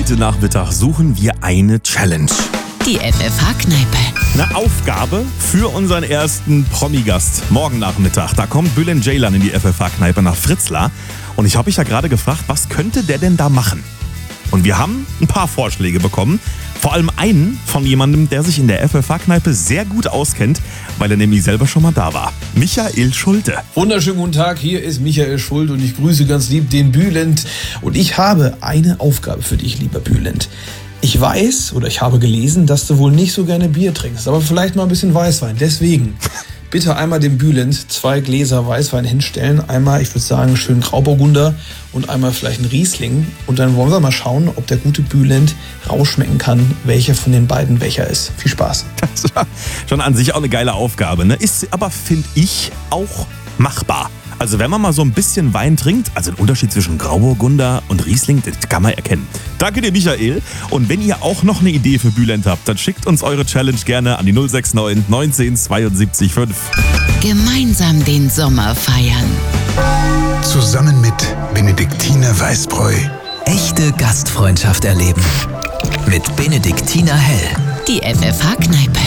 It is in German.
Heute Nachmittag suchen wir eine Challenge. Die FFH-Kneipe. Eine Aufgabe für unseren ersten Promi-Gast morgen Nachmittag. Da kommt Bülent Ceylan in die FFH-Kneipe nach Fritzlar. Und ich habe mich ja gerade gefragt, was könnte der denn da machen? Und wir haben ein paar Vorschläge bekommen. Vor allem einen von jemandem, der sich in der FFH-Kneipe sehr gut auskennt, weil er nämlich selber schon mal da war. Michael Schulte. Wunderschönen guten Tag, hier ist Michael Schulte und ich grüße ganz lieb den Bülent. Und ich habe eine Aufgabe für dich, lieber Bülent. Ich weiß oder ich habe gelesen, dass du wohl nicht so gerne Bier trinkst, aber vielleicht mal ein bisschen Weißwein. Deswegen bitte einmal dem Bülent 2 Gläser Weißwein hinstellen. Einmal, ich würde sagen, einen schönen Grauburgunder und einmal vielleicht einen Riesling. Und dann wollen wir mal schauen, ob der gute Bülent rausschmecken kann, welcher von den beiden welcher ist. Viel Spaß. Das war schon an sich auch eine geile Aufgabe, ne? Ist aber, finde ich, auch machbar. Also wenn man mal so ein bisschen Wein trinkt, also den Unterschied zwischen Grauburgunder und Riesling, das kann man erkennen. Danke dir, Michael. Und wenn ihr auch noch eine Idee für Bülent habt, dann schickt uns eure Challenge gerne an die 069 19 72 5. Gemeinsam den Sommer feiern. Zusammen mit Benediktiner Weißbräu. Echte Gastfreundschaft erleben. Mit Benediktiner Hell. Die FFH-Kneipe.